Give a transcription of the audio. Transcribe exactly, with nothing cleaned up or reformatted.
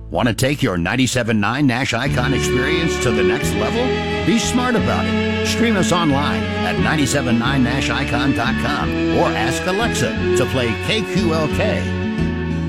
Want to take your ninety-seven point nine Nash Icon experience to the next level? Be smart about it. Stream us online at nine seven nine nash icon dot com or ask Alexa to play K Q L K.